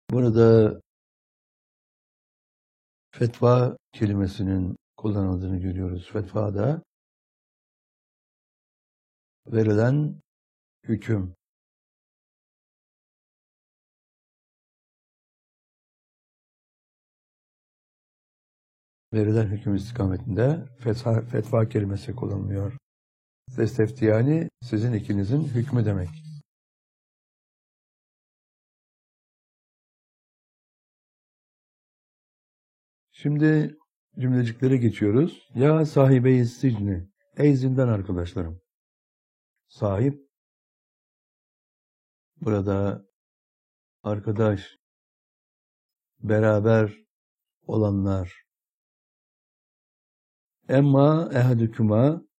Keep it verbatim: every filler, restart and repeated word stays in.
Burada fetva kelimesinin kullanıldığını görüyoruz. Fetvada verilen hüküm. Verilen hüküm istikametinde fetva, fetva kelimesi kullanılıyor. Festeftiyani sizin ikinizin hükmü demek. Şimdi cümleciklere geçiyoruz. Ya sahibe-i sicni, ey zindan arkadaşlarım. Sahip, burada arkadaş, beraber olanlar. Emma ehadüküma,